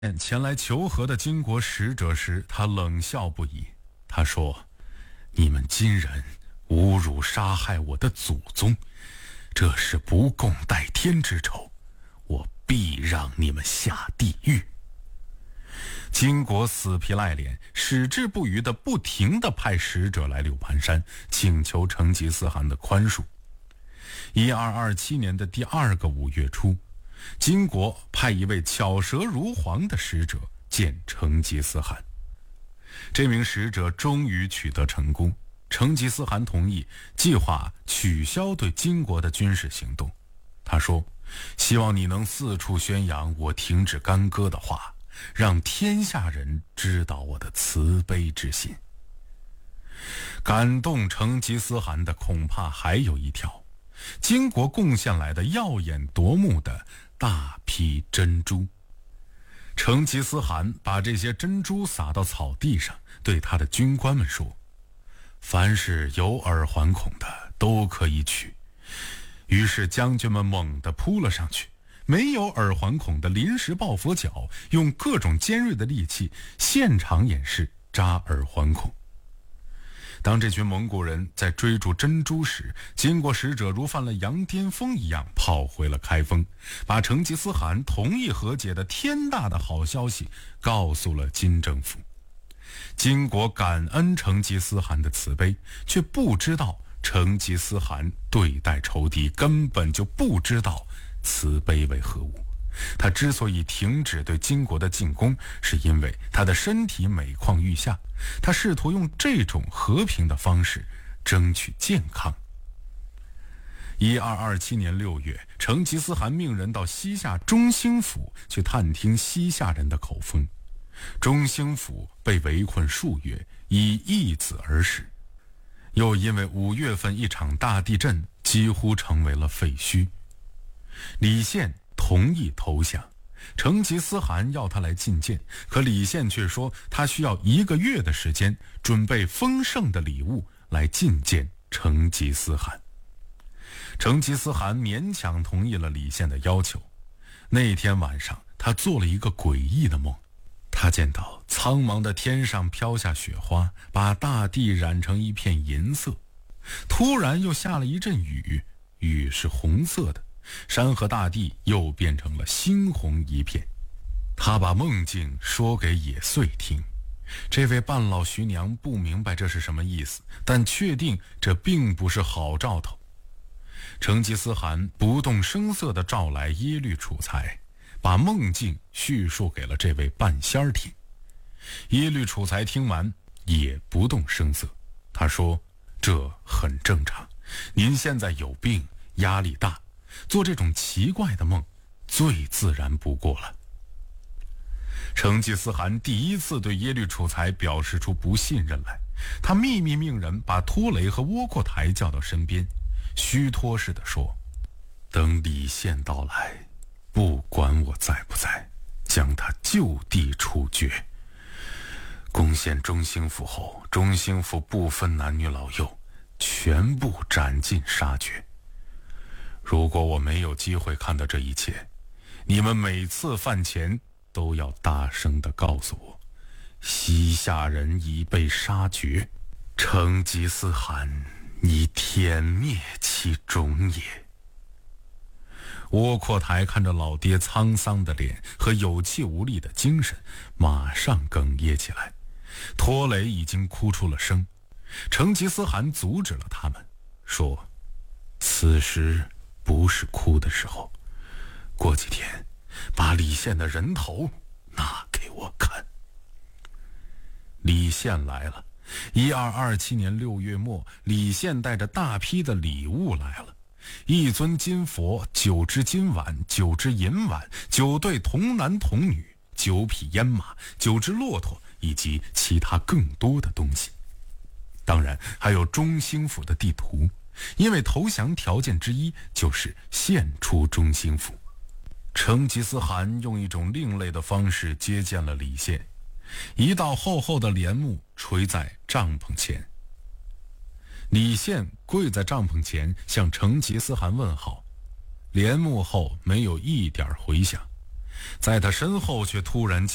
前来求和的金国使者时，他冷笑不已。他说：“你们金人侮辱杀害我的祖宗，这是不共戴天之仇，我必让你们下地狱。”金国死皮赖脸，矢志不渝地不停地派使者来柳盘山，请求成吉思汗的宽恕。1227年的第2个5月初，金国派一位巧舌如簧的使者见成吉思汗。这名使者终于取得成功，成吉思汗同意计划取消对金国的军事行动。他说：“希望你能四处宣扬我停止干戈的话，让天下人知道我的慈悲之心。”感动成吉思汗的恐怕还有一条，金国贡献来的耀眼夺目的大批珍珠。成吉思汗把这些珍珠撒到草地上，对他的军官们说：“凡是有耳环孔的都可以取。”于是将军们猛地扑了上去，没有耳环孔的临时抱佛脚，用各种尖锐的利器现场演示扎耳环孔。当这群蒙古人在追逐珍珠时，金国使者如犯了羊癫疯一样跑回了开封，把成吉思汗同意和解的天大的好消息告诉了金政府。金国感恩成吉思汗的慈悲，却不知道成吉思汗对待仇敌根本就不知道慈悲为何物。他之所以停止对金国的进攻，是因为他的身体每况愈下，他试图用这种和平的方式争取健康。1227年6月，成吉思汗命人到西夏中兴府去探听西夏人的口风。中兴府被围困数月，以易子而死，又因为5月份一场大地震几乎成为了废墟。李宪同意投降，成吉思汗要他来觐见，可李宪却说他需要1个月的时间准备丰盛的礼物来觐见成吉思汗。成吉思汗勉强同意了李宪的要求。那天晚上，他做了一个诡异的梦，他见到苍茫的天上飘下雪花，把大地染成一片银色，突然又下了一阵雨，雨是红色的，山和大地又变成了猩红一片。他把梦境说给野遂听，这位半老徐娘不明白这是什么意思，但确定这并不是好兆头。成吉思汗不动声色地召来耶律楚材，把梦境叙述给了这位半仙儿听。耶律楚材听完也不动声色，他说：“这很正常，您现在有病，压力大，做这种奇怪的梦最自然不过了。”成吉思汗第一次对耶律楚材表示出不信任来，他秘密命人把拖雷和窝阔台叫到身边，虚脱似的说：“等李宪到来，不管我在不在，将他就地处决。攻陷中兴府后，中兴府不分男女老幼，全部斩尽杀绝。如果我没有机会看到这一切，你们每次饭前都要大声地告诉我，西夏人已被杀绝，成吉思汗已殄灭其种也。”窝阔台看着老爹沧桑的脸和有气无力的精神，马上哽咽起来。拖雷已经哭出了声，成吉思汗阻止了他们，说：“此时不是哭的时候，过几天把李宪的人头拿给我看。”李宪来了。1227年6月末，李宪带着大批的礼物来了：1尊金佛、9只金碗、9只银碗、9对童男童女、9匹烟马、9只骆驼，以及其他更多的东西。当然还有中兴府的地图，因为投降条件之一就是献出中兴府。成吉思汗用一种另类的方式接见了李宪，一道厚厚的帘幕垂在帐篷前。李宪跪在帐篷前向成吉思汗问好，帘幕后没有一点回响，在他身后却突然